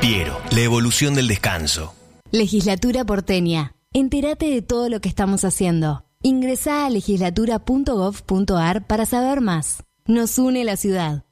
Piero, la evolución del descanso. Legislatura porteña. Entérate de todo lo que estamos haciendo. Ingresá a legislatura.gov.ar para saber más. Nos une la ciudad.